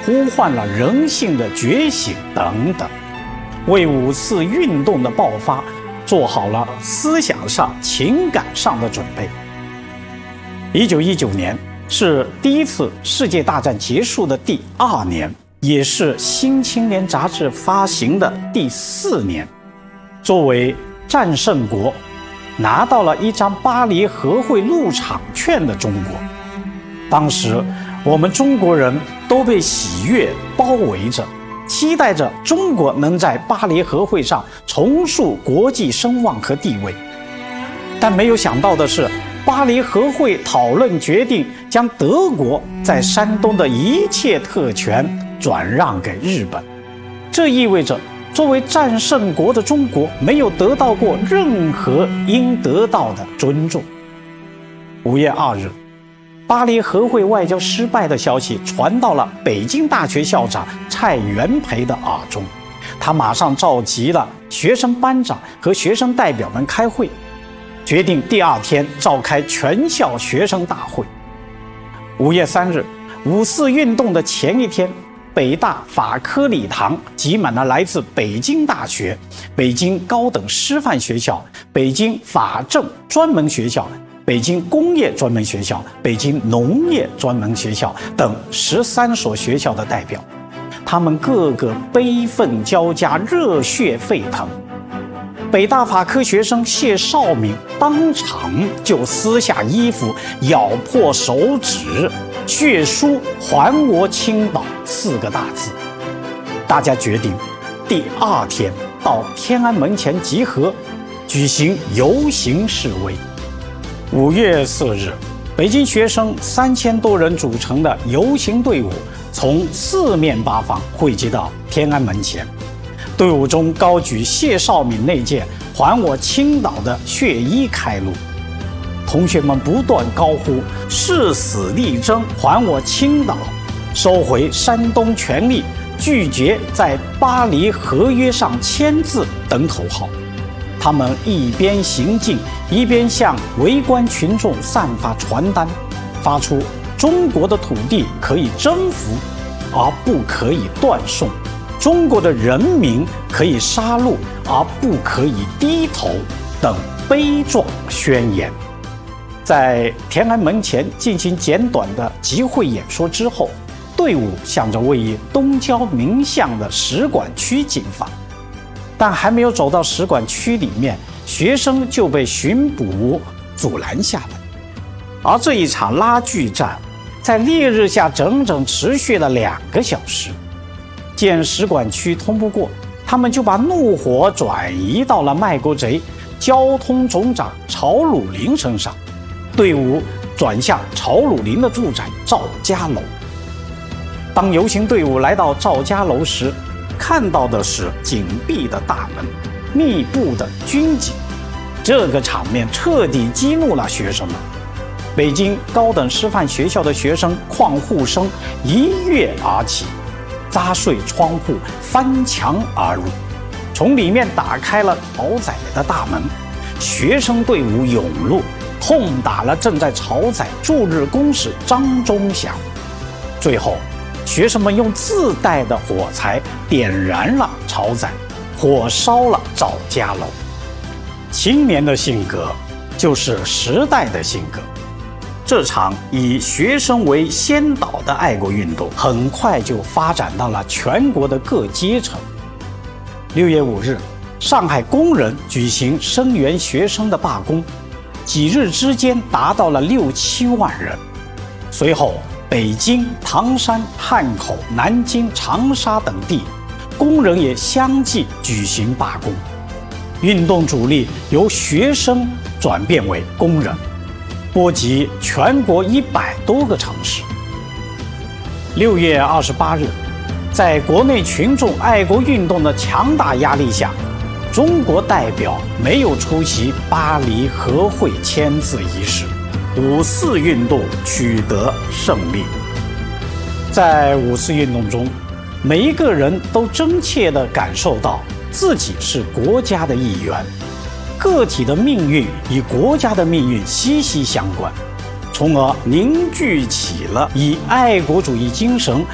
呼唤了人性的觉醒等等，为5四运动的爆发做好了思想上、情感上的准备。1919年是第一次世界大战结束的第2年，也是《新青年》杂志发行的第4年。作为战胜国，拿到了一张巴黎和会入场券的中国，当时我们中国人都被喜悦包围着，期待着中国能在巴黎和会上重塑国际声望和地位。但没有想到的是，巴黎和会讨论决定将德国在山东的一切特权转让给日本，这意味着作为战胜国的中国没有得到过任何应得到的尊重。5月2日，巴黎和会外交失败的消息传到了北京大学校长蔡元培的耳中，他马上召集了学生班长和学生代表们开会，决定第2天召开全校学生大会。5月3日，5四运动的前一天，北大法科礼堂挤满了来自北京大学、北京高等师范学校、北京法政专门学校、北京工业专门学校、北京农业专门学校等13所学校的代表，他们个个悲愤交加，热血沸腾。北大法科学生谢绍敏当场就撕下衣服，咬破手指，血书“还我青岛”4个大字。大家决定第2天到天安门前集合，举行游行示威。5月4日，北京学生3000多人组成的游行队伍从4面8方汇集到天安门前，队伍中高举谢绍敏那件“还我青岛”的血衣开路，同学们不断高呼“誓死力争，还我青岛，收回山东权利，拒绝在巴黎合约上签字”等口号。他们一边行进，一边向围观群众散发传单，发出“中国的土地可以征服，而不可以断送；中国的人民可以杀戮，而不可以低头”等悲壮宣言。在天安门前进行简短的集会演说之后，队伍向着位于东郊民巷的使馆区进发。但还没有走到使馆区里面，学生就被巡捕阻拦下来。而这一场拉锯战在烈日下整整持续了2个小时。见使馆区通不过，他们就把怒火转移到了卖国贼交通总长曹汝霖身上，队伍转向曹汝霖的住宅赵家楼。当游行队伍来到赵家楼时，看到的是紧闭的大门，密布的军警。这个场面彻底激怒了学生们。北京高等师范学校的学生狂呼声一跃而起，砸碎窗户，翻墙而入，从里面打开了曹载的大门。学生队伍涌入，痛打了正在曹载驻日公使张忠祥。最后学生们用自带的火柴点燃了曹载，火烧了赵家楼。青年的性格就是时代的性格。这场以学生为先导的爱国运动很快就发展到了全国的各阶层。6月5日，上海工人举行声援学生的罢工，几日之间达到了6、7万人。随后北京、唐山、汉口、南京、长沙等地，工人也相继举行罢工。运动主力由学生转变为工人，波及全国100多个城市。6月28日，在国内群众爱国运动的强大压力下，中国代表没有出席巴黎和会签字仪式，5四运动取得胜利。在5四运动中，每一个人都真切地感受到自己是国家的一员，个体的命运与国家的命运息息相关，从而凝聚起了以爱国主义精神